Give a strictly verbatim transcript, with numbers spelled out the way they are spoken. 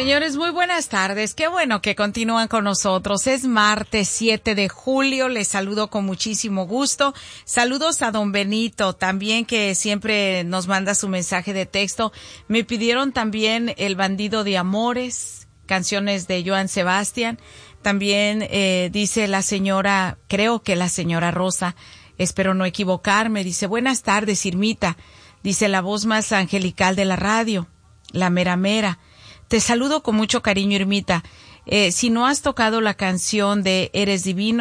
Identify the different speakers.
Speaker 1: Señores, muy buenas tardes. Qué bueno que continúan con nosotros. Es martes siete de julio. Les saludo con muchísimo gusto. Saludos a don Benito, también, que siempre nos manda su mensaje de texto. Me pidieron también El bandido de amores, canciones de Joan Sebastián. También eh, dice la señora, creo que la señora Rosa, espero no equivocarme, dice, buenas tardes, Irmita. Dice, la voz más angelical de la radio, la mera mera. Te saludo con mucho cariño, Irmita. Eh, si no has tocado la canción de Eres Divino,